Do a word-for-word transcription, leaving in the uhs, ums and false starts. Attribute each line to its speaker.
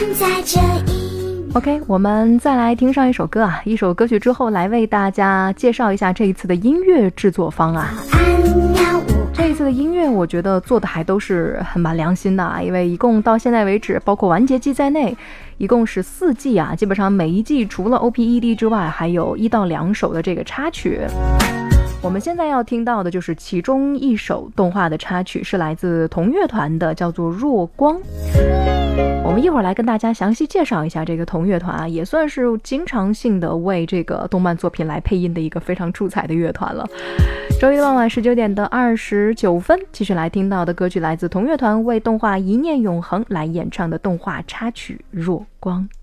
Speaker 1: 在这一
Speaker 2: OK， 我们再来听上一首歌啊，一首歌曲之后来为大家介绍一下这一次的音乐制作方啊。这一次的音乐我觉得做的还都是很蛮良心的啊，因为一共到现在为止，包括完结季在内，一共是四季啊，基本上每一季除了 O P E D 之外，还有一到两首的这个插曲。我们现在要听到的就是其中一首动画的插曲，是来自同乐团的，叫做若光。我们一会儿来跟大家详细介绍一下这个同乐团啊，也算是经常性的为这个动漫作品来配音的一个非常出彩的乐团了。周一的傍晚十九点的二十九分，继续来听到的歌曲来自同乐团为动画《一念永恒》来演唱的动画插曲《若光》。